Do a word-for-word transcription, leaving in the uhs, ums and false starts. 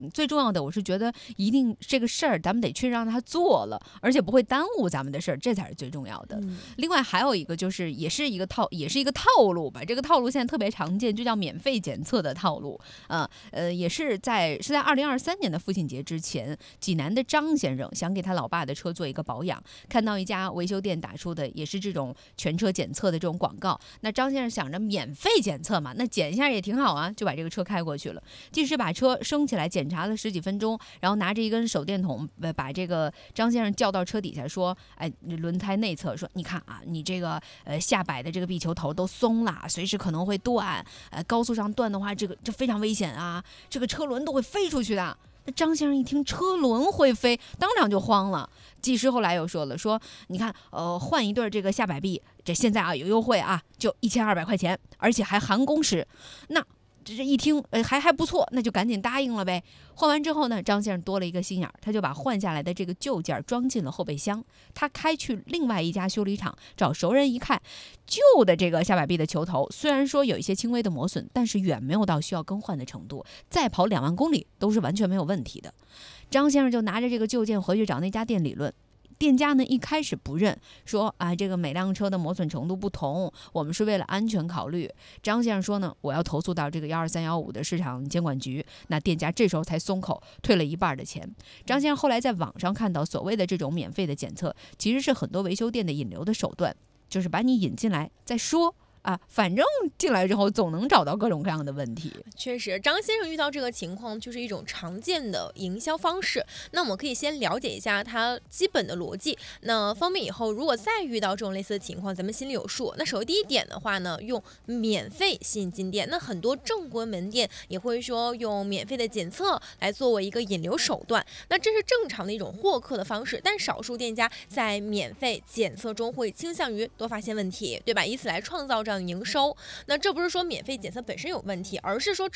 最重要的，我是觉得一定这个事儿咱们得去让他做了，而且不会耽误咱们的事儿，这才是最重要的。 嗯、 另外还有一个就是，也是一个套，也是一个套路吧。这个套路现在特别常见，就叫免费检测的套路啊。呃，也是在是在二零二三年的父亲节之前，济南的张先生想给他老爸的车做一个保养，看到一家维修店打出的也是这种全车检测的这种广告。那张先生想着免费检测嘛，那检一下也挺好啊，就把这个车开过去了。技师把车升起来检查了十几分钟，然后拿着一根手电筒把这个张先生叫到车底下说，哎，轮胎内侧说，你看啊，你这个呃下摆的这个壁球头都松了，随时可能会断，呃高速上断的话，这个这非常危险啊，这个车轮都会飞出去的。那张先生一听车轮会飞，当场就慌了。技师后来又说了，说你看，呃，换一对这个下摆臂，这现在啊有优惠啊，就一千二百块钱，而且还含工时。那这这一听，呃，还还不错，那就赶紧答应了呗。换完之后呢，张先生多了一个心眼儿，他就把换下来的这个旧件装进了后备箱。他开去另外一家修理厂找熟人一看，旧的这个下摆臂的球头虽然说有一些轻微的磨损，但是远没有到需要更换的程度，再跑两万公里都是完全没有问题的。张先生就拿着这个旧件回去找那家店理论。店家呢一开始不认，说啊这个每辆车的磨损程度不同，我们是为了安全考虑。张先生说呢，我要投诉到这个幺二三幺五的市场监管局。那店家这时候才松口，退了一半的钱。张先生后来在网上看到所谓的这种免费的检测，其实是很多维修店的引流的手段，就是把你引进来再说。啊，反正进来之后总能找到各种各样的问题。 确实，张先生遇到这个情况就是一种常见的营销方式。那我们可以先了解一下它基本的逻辑，那方便以后如果再遇到这种类似的情况，咱们心里有数。那首先第一点的话呢，用免费吸引进店。那很多正规门店也会说用免费的检测来作为一个引流手段，那这是正常的一种获客的方式。但少数店家在免费检测中会倾向于多发现问题，对吧？以此来创造这营收。那这不是说免费检测本身有问题，而是说